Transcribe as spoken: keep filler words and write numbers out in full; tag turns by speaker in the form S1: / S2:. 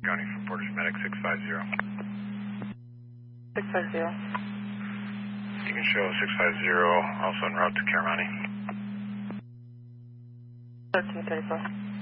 S1: County for Porter's Medic six five zero.
S2: six five zero.
S1: You can show six five zero, also en route to Caramani.
S2: thirteen thirty-four.